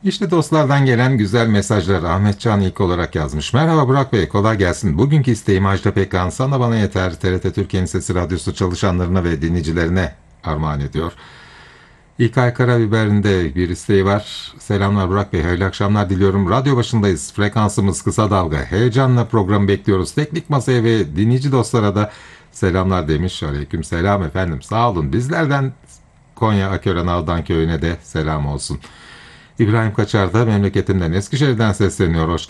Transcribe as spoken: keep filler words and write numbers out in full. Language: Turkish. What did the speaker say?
İşte dostlardan gelen güzel mesajlar. Ahmet Can ilk olarak yazmış. Merhaba Burak Bey, kolay gelsin. Bugünkü isteğim Ajda Pekkan, Sana Bana Yeter, T R T Türkiye'nin Sesi Radyosu çalışanlarına ve dinleyicilerine armağan ediyor. İlkay Karabiber'in de bir isteği var. Selamlar Burak Bey, hayırlı akşamlar diliyorum. Radyo başındayız, frekansımız kısa dalga. Heyecanla programı bekliyoruz. Teknik masaya ve dinleyici dostlara da selamlar demiş. Aleyküm selam efendim, sağ olun. Bizlerden Konya Akören Avdan Köyü'ne de selam olsun. İbrahim Kaçar da memleketinden Eskişehir'den sesleniyor. Hoş